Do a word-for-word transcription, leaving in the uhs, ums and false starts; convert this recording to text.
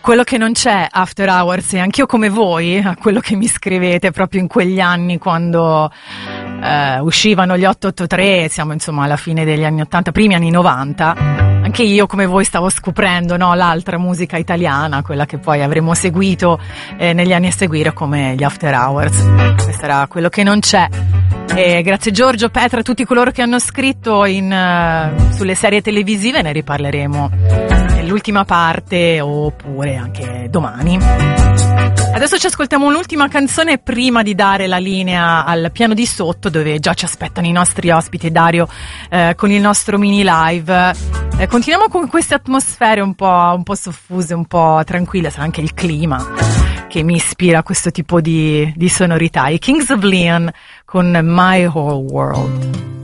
Quello che non c'è After Hours, e anch'io come voi, a quello che mi scrivete proprio in quegli anni quando eh, uscivano gli otto otto tre, siamo insomma alla fine degli anni ottanta, primi anni novanta, anche io come voi stavo scoprendo, no, l'altra musica italiana, quella che poi avremmo seguito eh, negli anni a seguire come gli After Hours. Questo era quello che non c'è. E grazie Giorgio, Petra, a tutti coloro che hanno scritto in, uh, sulle serie televisive, ne riparleremo nell'ultima parte oppure anche domani. Adesso ci ascoltiamo un'ultima canzone prima di dare la linea al piano di sotto, dove già ci aspettano i nostri ospiti e Dario eh, con il nostro mini live. Eh, continuiamo con queste atmosfere un po', un po' soffuse, un po' tranquille, sarà anche il clima che mi ispira a questo tipo di, di sonorità. I Kings of Leon con My Whole World.